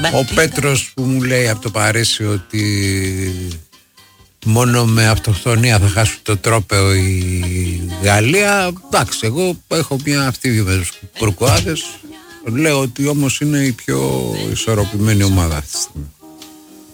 Ο Πέτρος που μου λέει από το Παρίσι ότι μόνο με αυτοκτονία θα χάσουν το τρόπαιο η Γαλλία. Εντάξει, εγώ έχω μια αυτίδια με τους Τουρκοάδες. Λέω ότι όμως είναι η πιο ισορροπημένη ομάδα αυτή τη στιγμή.